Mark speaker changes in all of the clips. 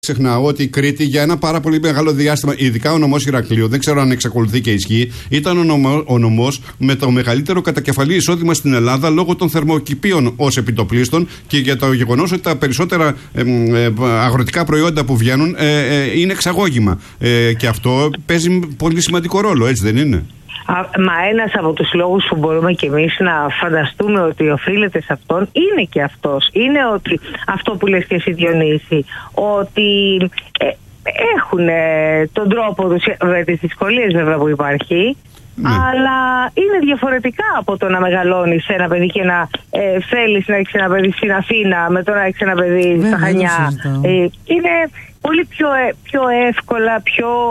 Speaker 1: Ξεχνάω ότι η Κρήτη για ένα πάρα πολύ μεγάλο διάστημα, ειδικά ο νομός Ηρακλείου, δεν ξέρω αν εξακολουθεί και ισχύει, ήταν ο νομός με το μεγαλύτερο κατακεφαλή εισόδημα στην Ελλάδα λόγω των θερμοκηπίων ως επιτοπλίστων και για το γεγονός ότι τα περισσότερα αγροτικά προϊόντα που βγαίνουν είναι εξαγώγημα. Και αυτό παίζει πολύ σημαντικό ρόλο, έτσι δεν είναι?
Speaker 2: Μα ένας από τους λόγους που μπορούμε και εμείς να φανταστούμε ότι οφείλεται σε αυτόν είναι και αυτός. Είναι ότι αυτό που λες και εσύ, Διονύση, ότι έχουν τον τρόπο τους, τις δυσκολίες βέβαια που υπάρχει, αλλά είναι διαφορετικά από το να μεγαλώνεις ένα παιδί και να θέλεις να έχεις ένα παιδί στην Αθήνα με το να έχεις ένα παιδί στα Χανιά. Είναι πολύ πιο εύκολα,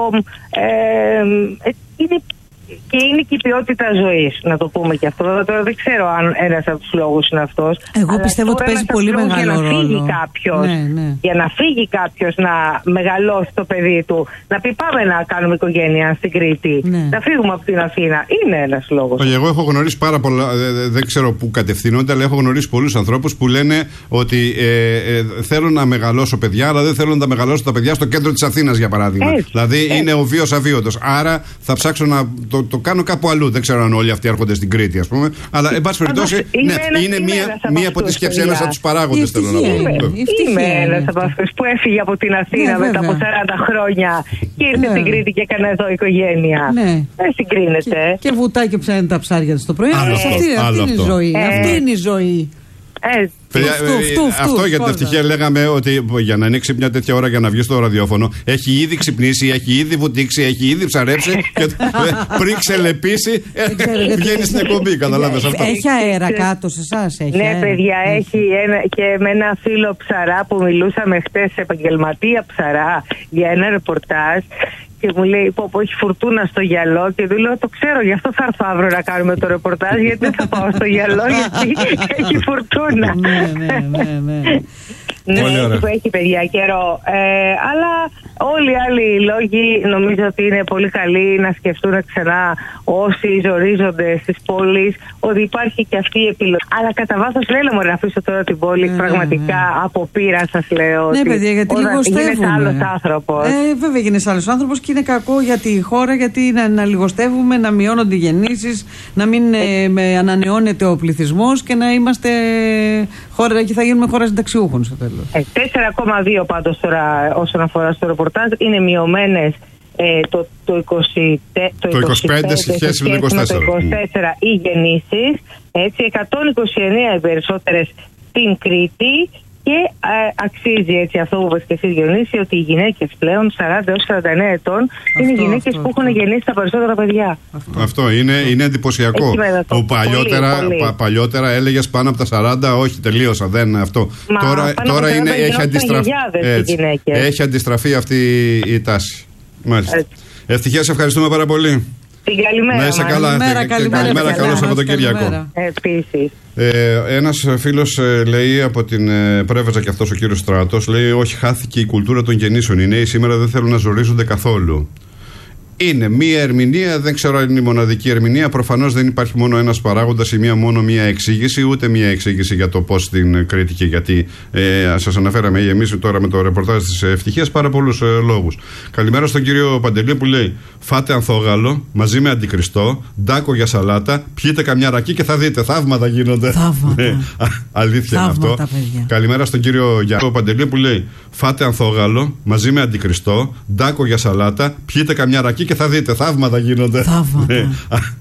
Speaker 2: είναι. Και είναι και η ποιότητα ζωής, να το πούμε και αυτό. Τώρα δεν ξέρω αν ένας από τους λόγους είναι αυτός.
Speaker 3: Εγώ πιστεύω ότι παίζει πολύ μεγάλο ρόλο.
Speaker 2: Για να φύγει κάποιος να μεγαλώσει το παιδί του, να πει πάμε να κάνουμε οικογένεια στην Κρήτη, να φύγουμε από την Αθήνα. Είναι ένας λόγος.
Speaker 1: Εγώ έχω γνωρίσει πάρα πολλά, δεν ξέρω πού κατευθύνονται, αλλά έχω γνωρίσει πολλούς ανθρώπους που λένε ότι θέλω να μεγαλώσω παιδιά, αλλά δεν θέλω να τα μεγαλώσω τα παιδιά στο κέντρο της Αθήνας, για παράδειγμα. Δηλαδή είναι ο βίος αβίωτος. Άρα θα ψάξω να το κάνω κάπου αλλού. Δεν ξέρω αν όλοι αυτοί έρχονται στην Κρήτη, ας πούμε. Αλλά, εν πάση περιπτώσει, είναι μία από τις σκέψεις, ένας από τους παράγοντες, θέλω να πω.
Speaker 2: Είμαι ένας από αυτούς που έφυγε από την Αθήνα μετά από 40 χρόνια και ήρθε στην Κρήτη και έκανε εδώ οικογένεια. Δεν συγκρίνεται.
Speaker 3: Και βουτάει και ψάχνει τα ψάρια του το πρωί. Αυτή είναι η ζωή. Αυτή είναι η ζωή.
Speaker 1: Αυτό για την ευτυχία λέγαμε ότι για να ανοίξει μια τέτοια ώρα για να βγει στο ραδιόφωνο έχει ήδη ξυπνήσει, έχει ήδη βουτήξει, έχει ήδη ψαρέψει και πριν ξελεπίσει βγαίνει στην εκπομπή. Καταλάβες αυτό?
Speaker 3: Έχει αέρα κάτω σε εσάς?
Speaker 2: Ναι, παιδιά, έχει και με ένα φίλο ψαρά που μιλούσαμε χτες, επαγγελματία ψαρά, για ένα ρεπορτάζ. Και μου λέει πω έχει φουρτούνα στο γυαλό και του λέω το ξέρω, γι' αυτό θα έρθω αύριο να κάνουμε το ρεπορτάζ, γιατί δεν θα πάω στο γυαλό γιατί έχει φουρτούνα. Ναι, έχει παιδιά καιρό. Αλλά όλοι οι άλλοι λόγοι νομίζω ότι είναι πολύ καλοί να σκεφτούν ξανά όσοι ζορίζονται στις πόλεις ότι υπάρχει και αυτή η επιλογή. Αλλά κατά βάθος λέμε να αφήσω τώρα την πόλη πραγματικά από πείρα, σας λέω.
Speaker 3: Ναι, παιδιά, γιατί λιγοστεύουμε.
Speaker 2: Γίνεσαι άλλος άνθρωπος.
Speaker 3: Βέβαια γίνεσαι άλλος άνθρωπος και είναι κακό για τη χώρα, γιατί να λιγοστεύουμε, να μειώνονται οι γεννήσεις, να μην ανανεώνεται ο πληθυσμός και να είμαστε χώρα και θα γίνουμε χώρα συνταξιούχων στο τέλος.
Speaker 2: 4,2 πάντως τώρα όσον αφορά στο ρεπορτάζ είναι μειωμένες το 25
Speaker 1: σε σχέση με το 24
Speaker 2: οι γεννήσεις, έτσι 129 οι περισσότερες στην Κρήτη. Και αξίζει έτσι αυτό που είπες και εσύ, Διονύση, ότι οι γυναίκες πλέον 40 έως 49 ετών είναι οι γυναίκες που έχουν γεννήσει τα περισσότερα παιδιά.
Speaker 1: Αυτό είναι εντυπωσιακό. Παλιότερα έλεγες πάνω από τα 40, όχι, τελείωσα, δεν αυτό. Τώρα έχει αντιστραφεί αυτή η τάση. Μάλιστα. Ευτυχία, σε ευχαριστούμε πάρα πολύ.
Speaker 2: Την καλημέρα.
Speaker 1: Να είσαι καλά. Καλημέρα, καλό Σαββατοκύριακο.
Speaker 2: Επίσης.
Speaker 1: Ένας φίλος λέει από την Πρέβεζα, και αυτός ο κύριος Στράτος, λέει: όχι, χάθηκε η κουλτούρα των γεννήσεων. Οι νέοι σήμερα δεν θέλουν να ζορίζονται καθόλου. Είναι μία ερμηνεία, δεν ξέρω αν είναι η μοναδική ερμηνεία. Προφανώς δεν υπάρχει μόνο ένας παράγοντας ή μόνο μία εξήγηση, ούτε μία εξήγηση για το πώς την Κρήτη και γιατί. Σας αναφέραμε εμείς τώρα με το ρεπορτάζ της Ευτυχίας πάρα πολλούς λόγους. Καλημέρα στον κύριο Παντελή που λέει: φάτε ανθόγαλο μαζί με αντικριστό, ντάκο για σαλάτα, πιείτε καμιά ρακή και θα δείτε. Θαύματα γίνονται. Αλήθεια είναι αυτό. Καλημέρα στον κύριο Γιάννη Παντελή που λέει: φάτε ανθόγαλο μαζί με αντικριστό, ντάκο για σαλάτα, πιείτε καμιά ρακή και θα δείτε. Θαύματα γίνονται.